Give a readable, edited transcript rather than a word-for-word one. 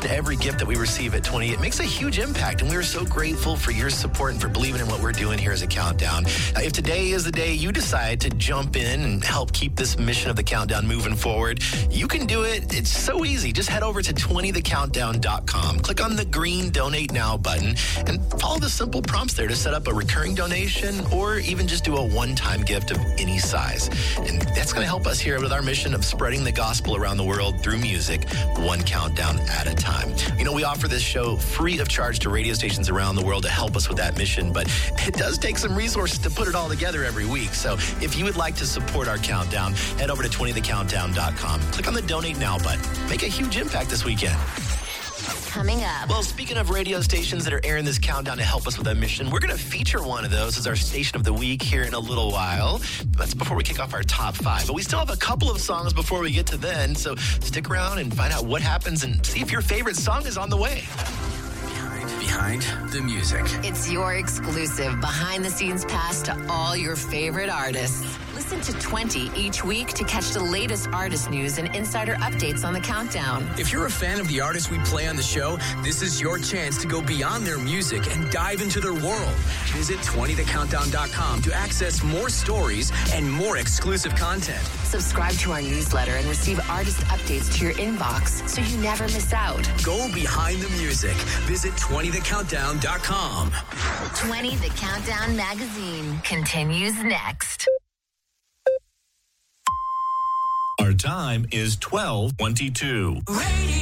and every gift that we receive at 20, it makes a huge impact. And we're so grateful for your support and for believing in what we're doing here as a Countdown. If today is the day you decide to jump in and help keep this mission of the Countdown moving forward, you can do it. It's so easy. Just head over to 20thecountdown.com. Click on the green Donate Now button and follow the simple prompts there to set up a recurring donation or even just do a one-time gift of any size. And that's going to help us here with our mission of spreading the gospel around the world through music, one countdown at a time. You know, we offer this show free of charge to radio stations around the world to help us with that mission, but it does take some resources to put it all together every week. So if you would like to support our Countdown, head over to 20thecountdown.com. Click on the Donate Now button. Make a huge impact this weekend. Coming up. Well, speaking of radio stations that are airing this Countdown to help us with that mission, we're going to feature one of those as our Station of the Week here in a little while. That's before we kick off our top 5. But we still have a couple of songs before we get to then, so stick around and find out what happens and see if your favorite song is on the way. Behind the music. It's your exclusive behind-the-scenes pass to all your favorite artists. Listen to 20 each week to catch the latest artist news and insider updates on the Countdown. If you're a fan of the artists we play on the show, this is your chance to go beyond their music and dive into their world. Visit 20thecountdown.com to access more stories and more exclusive content. Subscribe to our newsletter and receive artist updates to your inbox so you never miss out. Go behind the music. Visit 20thecountdown.com. 20 The Countdown magazine continues next. Our time is 12:22.